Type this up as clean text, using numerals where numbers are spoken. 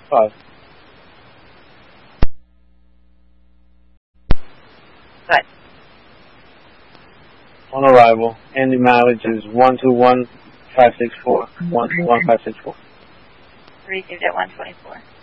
5. Good. On arrival, Andy mileage is 121,564. 121,564. Received at 124.